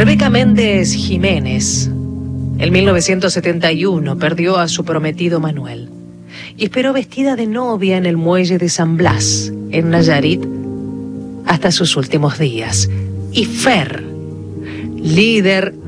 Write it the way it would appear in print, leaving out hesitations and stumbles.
Rebeca Méndez Jiménez, en 1971, perdió a su prometido Manuel y esperó vestida de novia en el muelle de San Blas, en Nayarit, hasta sus últimos días. Y Fer, líder